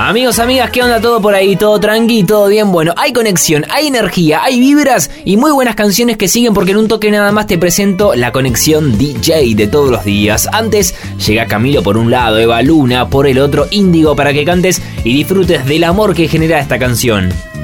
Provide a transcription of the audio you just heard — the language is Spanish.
Amigos, amigas, ¿qué onda? ¿Todo por ahí? ¿Todo tranqui? ¿Todo bien? Bueno, hay conexión, hay energía, hay vibras y muy buenas canciones que siguen, porque en un toque nada más te presento la conexión DJ de todos los días. Antes llega Camilo por un lado, Eva Luna por el otro, Índigo, para que cantes y disfrutes del amor que genera esta canción.